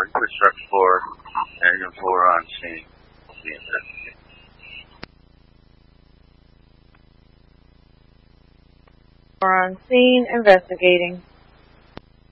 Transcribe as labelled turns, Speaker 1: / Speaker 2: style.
Speaker 1: You put struck 4, and 4 on scene.
Speaker 2: We're on scene investigating.